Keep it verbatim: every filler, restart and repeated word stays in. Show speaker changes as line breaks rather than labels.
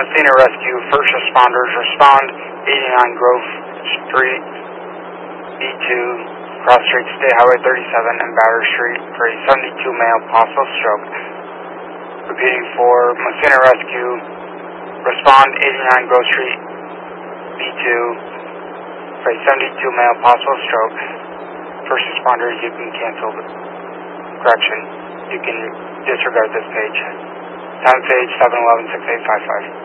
Messina Rescue, first responders, respond eighty-nine Grove Street, B two, Cross Street, State Highway thirty-seven, and Batter Street for a seventy-two male possible stroke. Repeating for Messina Rescue, respond eighty-nine Grove Street, B two, for a seventy-two male possible stroke. First responders, you can cancel the correction. You can disregard this page. Time page seven eleven six eight five five.